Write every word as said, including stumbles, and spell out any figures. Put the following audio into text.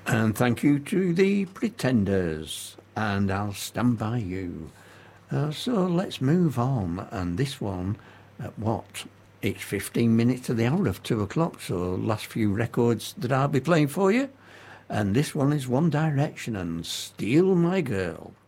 And thank you to the Pretenders. And I'll stand by you. Uh, so let's move on. And this one, at what? It's fifteen minutes to the hour of two o'clock. So last few records that I'll be playing for you. And this one is One Direction and Steal My Girl.